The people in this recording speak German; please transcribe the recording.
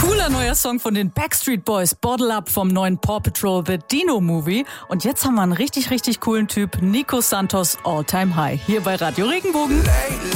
Cooler neuer Song von den Backstreet Boys, Bottle Up vom neuen Paw Patrol The Dino Movie. Und jetzt haben wir einen richtig, richtig coolen Typ, Nico Santos, All Time High, hier bei Radio Regenbogen.